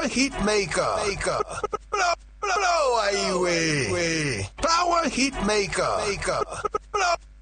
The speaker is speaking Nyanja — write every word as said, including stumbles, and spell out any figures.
Power Heat Maker. Maker. Blow, blow, blow away. Power Heat Maker. Maker. Blow.